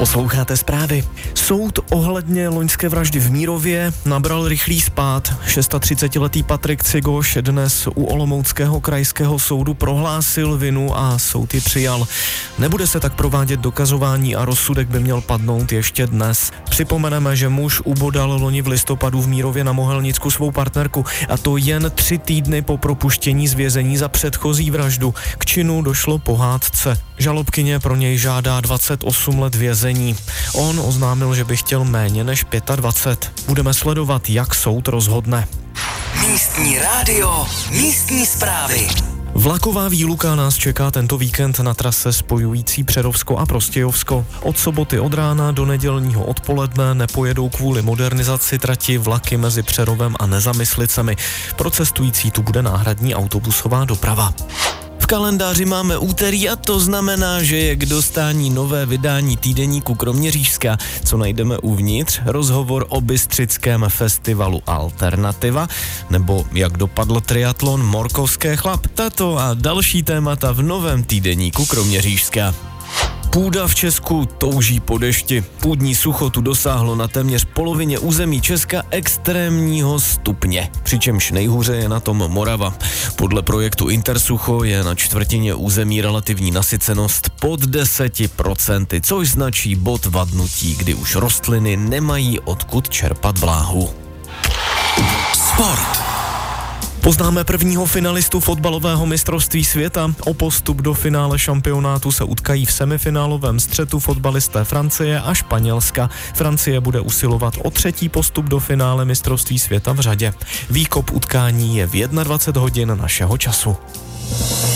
Posloucháte zprávy. Soud ohledně loňské vraždy v Mírově nabral rychlý spád. 36letý Patrik Cigoš dnes u Olomouckého krajského soudu prohlásil vinu a soud ji přijal. Nebude se tak provádět dokazování a rozsudek by měl padnout ještě dnes. Připomeneme, že muž ubodal loni v listopadu v Mírově na Mohelnicku svou partnerku, a to jen 3 týdny po propuštění z vězení za předchozí vraždu. K činu došlo po hádce. Žalobkyně pro něj žádá 28 let vězení. On oznámil, že by chtěl méně než 25. Budeme sledovat, jak soud rozhodne. Místní rádio, místní zprávy. Vlaková výluka nás čeká tento víkend na trase spojující Přerovsko a Prostějovsko. Od soboty od rána do nedělního odpoledne nepojedou kvůli modernizaci trati vlaky mezi Přerovem a Nezamyslicemi. Pro cestující tu bude náhradní autobusová doprava. V kalendáři máme úterý a to znamená, že je k dostání nové vydání týdeníku Kroměřížská. Co najdeme uvnitř? Rozhovor o bystřickém festivalu Alternativa, nebo jak dopadl triatlon Morkovské chlap. Tato a další témata v novém týdeníku Kroměřížská. Půda v Česku touží po dešti. Půdní sucho tu dosáhlo na téměř polovině území Česka extrémního stupně. Přičemž nejhůře je na tom Morava. Podle projektu Intersucho je na čtvrtině území relativní nasycenost pod 10%, což značí bod vadnutí, kdy už rostliny nemají odkud čerpat vláhu. Sport. Poznáme prvního finalistu fotbalového mistrovství světa. O postup do finále šampionátu se utkají v semifinálovém střetu fotbalisté Francie a Španělska. Francie bude usilovat o 3. postup do finále mistrovství světa v řadě. Výkop utkání je v 21 hodin našeho času.